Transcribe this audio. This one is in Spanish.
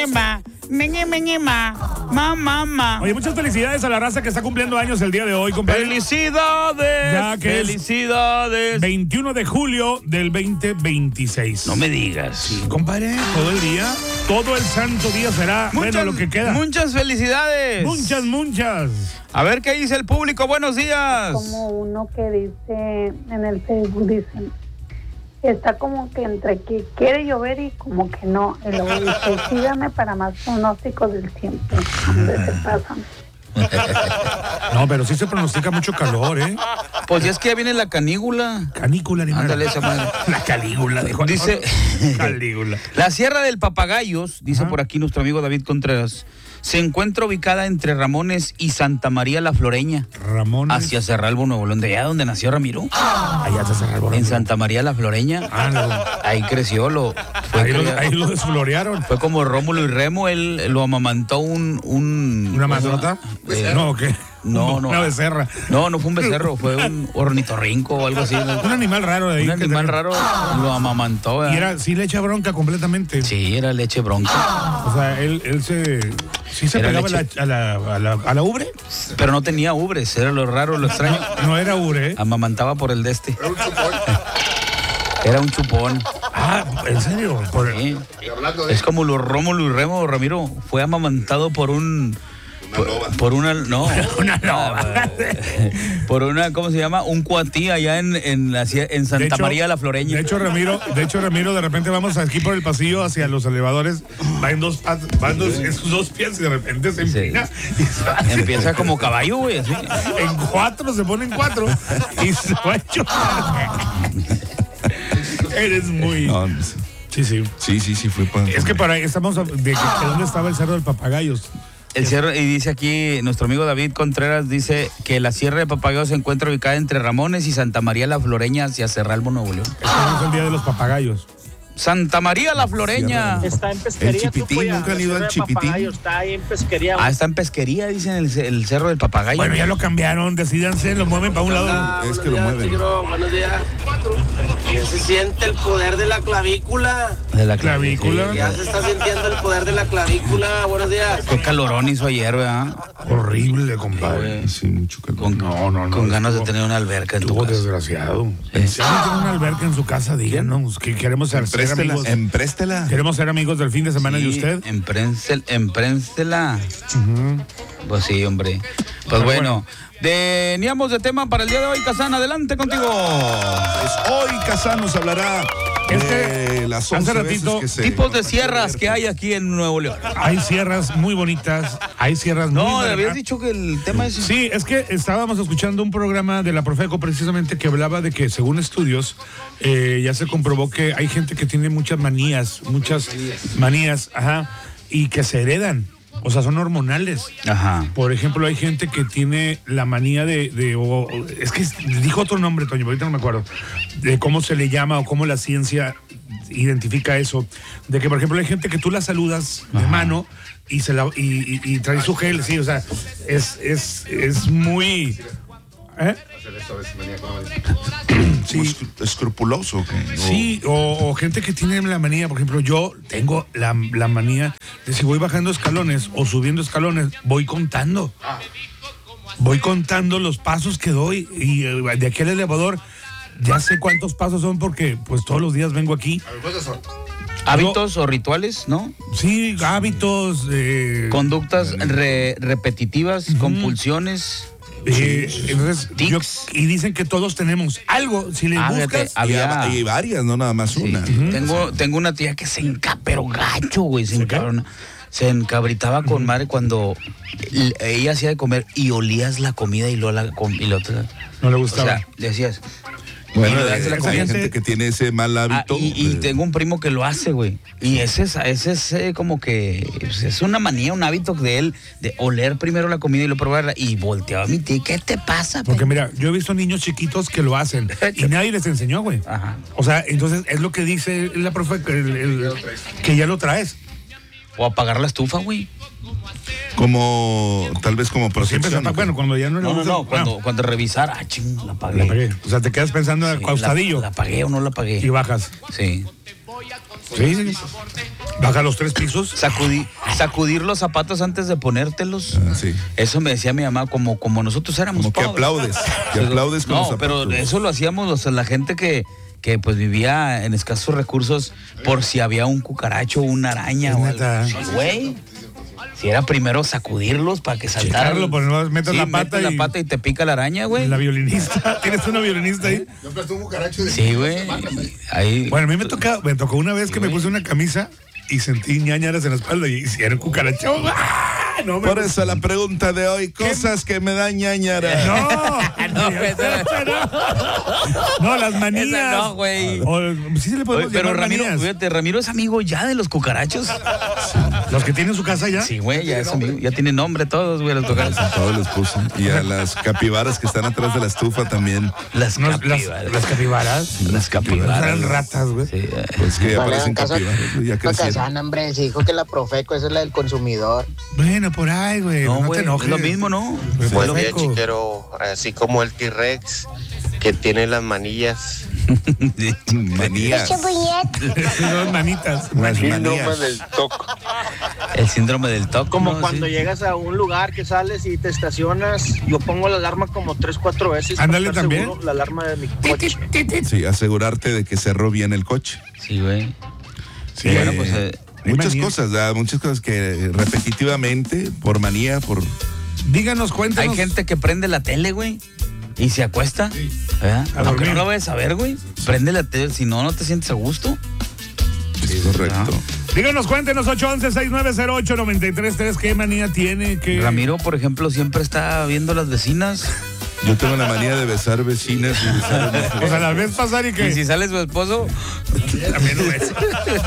Mamá. Oye, muchas felicidades a la raza que está cumpliendo años el día de hoy, compadre. ¡Felicidades! Ya que ¡Felicidades! 21 de julio del 2026. No me digas. Sí, compadre, todo el día, todo el santo día será, bueno, lo que queda. Muchas felicidades. Muchas. A ver qué dice el público. Buenos días. Como uno que dice en el Facebook, dicen, está como que entre que quiere llover y como que no. Y luego dice, sígame para más pronósticos del tiempo. ¿Dónde se pasan? No, pero sí se pronostica mucho calor, ¿eh? Pues ya es que ya viene la canícula. Canícula, ni Ándale esa madre. La Calígula, dijo. Dice Calígula. La Sierra del Papagayos, dice por aquí nuestro amigo David Contreras, se encuentra ubicada entre Ramones y Santa María la Floreña. Ramones. Hacia Cerralbo, Nuevo León, de allá donde nació Ramiro. Allá está Cerralbo. En Santa María la Floreña. Ahí creció, ahí lo desflorearon. Fue como Rómulo y Remo, él lo amamantó ¿Una mascota? No, ¿o qué? No. Una becerra. No fue un becerro, fue un ornitorrinco o algo así. Un animal raro de ahí. Un animal raro lo amamantó. ¿Verdad? Y era, sí le echa bronca completamente. Sí, era leche bronca. O sea, él se Era pegaba leche. a la ubre. Pero no tenía ubres, era lo raro, lo extraño. No era ubre, ¿eh? Amamantaba por el de este. Era un chupón. Ah, ¿en serio? Sí. Es como los Rómulo y Remo, Ramiro. Fue amamantado por un... Por una loba. Por una, ¿cómo se llama? Un cuatí allá en Santa María la Floreña. De hecho, Ramiro, de repente vamos aquí por el pasillo hacia los elevadores, van esos dos pies y de repente se empina. Sí. Empieza como caballo, güey, así. En cuatro, se ponen cuatro y se va a chocar. Eres muy... No, sí. Sí, fue para... Es que para ahí estamos de dónde estaba el cerro del Papagayos. El cerro, y dice aquí, nuestro amigo David Contreras dice que la Sierra de Papagayos se encuentra ubicada entre Ramones y Santa María la Floreña hacia Cerralbo, Nuevo León. Es el día de los papagayos. Santa María la Floreña. Está en pesquería. El Chipitín, nunca han ido al Chipitín. Está ahí en pesquería. Ah, está en pesquería, dicen el Cerro del Papagayo. Bueno, ya lo cambiaron, decídanse, lo mueven para un lado. Es que lo mueven. Tigro, buenos días. Ya se siente el poder de la clavícula. De la clavícula. Ya se está sintiendo el poder de la clavícula. Buenos días. Qué calorón hizo ayer, ¿verdad? Horrible, compadre. Sí, mucho calor. Con ganas de tener una alberca en tu Estuvo casa. desgraciado. Si alguien tiene una alberca en su casa, díganos que queremos ser amigos. Empréstela. Queremos ser amigos del fin de semana de usted. Emprénsela. Pues sí, hombre. Pues bueno, teníamos de tema para el día de hoy, Kazán, adelante contigo. Pues hoy Kazán nos hablará de las 11 hace ratito, veces que se... Tipos de sierras que hay aquí en Nuevo León. Hay sierras muy bonitas, hay sierras muy... No, habías dicho que el tema es... Sí, es que estábamos escuchando un programa de la Profeco precisamente que hablaba de que según estudios ya se comprobó que hay gente que tiene muchas manías, y que se heredan. O sea, son hormonales. Ajá. Por ejemplo, hay gente que tiene la manía es que dijo otro nombre, Toño, ahorita no me acuerdo, de cómo se le llama o cómo la ciencia identifica eso. De que, por ejemplo, hay gente que tú la saludas de mano y y trae su gel, sí, o sea, es muy... ¿Eh? Sí. ¿Escrupuloso o qué? Sí, o gente que tiene la manía, por ejemplo, yo tengo la manía de si voy bajando escalones o subiendo escalones, voy contando. Voy contando los pasos que doy y de aquí al elevador ya sé cuántos pasos son porque pues todos los días vengo aquí. ¿Hábitos o rituales, no? Sí, hábitos. Conductas repetitivas, compulsiones. Entonces, y dicen que todos tenemos algo, si le buscas. Hay varias, no nada más una. Tengo una tía que pero gacho, güey, se encabritaba con madre cuando ella hacía de comer y olías la comida y no le gustaba. O sea, le decías... Bueno, hay gente que tiene ese mal hábito. Y tengo un primo que lo hace, güey. Y ese es como que es una manía, un hábito de él, de oler primero la comida y luego probarla. Y volteaba a mi tía, ¿qué te pasa? Porque mira, yo he visto niños chiquitos que lo hacen y nadie les enseñó, güey. Ajá. O sea, entonces es lo que dice la profe, que ya lo traes. O apagar la estufa, güey. Tal vez como protección. Bueno, cuando ya no le gusta. No, cuando revisar, la apagué. O sea, te quedas pensando en el costadillo. ¿La apagué o no la apagué? Y bajas. Sí. Sí. Baja los 3 pisos. Sacudir los zapatos antes de ponértelos. Sí. Eso me decía mi mamá, como nosotros éramos como pobres. Que aplaudes con los zapatos. No, pero eso lo hacíamos, la gente que pues vivía en escasos recursos por si había un cucaracho o una araña o algo. Sí, güey. Si era primero sacudirlos para que saltaran. Checarlo, pues no metes la pata y te pica la araña, güey. La violinista. ¿Tienes una violinista ahí? Yo presté un cucaracho de... Sí, güey. Ahí. Bueno, a mí me tocó una vez que me puse una camisa y sentí ñañaras en la espalda y era un cucaracho. No, por eso la pregunta de hoy, cosas que me dan ñañaras. No, las manías. Esa no, güey. Sí se le podemos pero Ramiro, manías. Fíjate, Ramiro es amigo ya de los cucarachos. Sí. ¿Los que tienen su casa ya? Sí, güey, ya es amigo. Ya tienen nombre todos, güey, los cucarachos. Todos los puse. Y a las capibaras que están atrás de la estufa también. Las capibaras. Las capibaras. Sí, las capibaras. Eran ratas, güey. Sí, pues que ya parecen capibaras. Ya crecieron. Hombre, se dijo que la Profeco, esa es la del consumidor. Bueno, por ahí, güey. No te enojes. Es lo mismo, ¿no? Buen día, chiquero. Así como el T-Rex que tiene las manillas. Manías. Dos manitas. El síndrome del TOC. El síndrome del TOC. Como cuando llegas a un lugar que sales y te estacionas, yo pongo la alarma como 3-4 veces. Ándale también. La alarma de mi coche. Sí, asegurarte de que cerró bien el coche. Sí, güey. Sí, bueno, pues muchas cosas que repetitivamente, por manía, por... Díganos, cuéntanos. Hay gente que prende la tele, güey, y se acuesta. ¿Verdad? Aunque no lo vayas a ver, güey. Prende la tele, si no te sientes a gusto. Sí, correcto. Díganos, cuéntenos, 811-690-893-3. ¿Qué manía tiene? Ramiro, por ejemplo, siempre está viendo las vecinas. Yo tengo la manía de besar vecinas y besar a O sea, las ves pasar y que... Y si sale su esposo... También lo ves.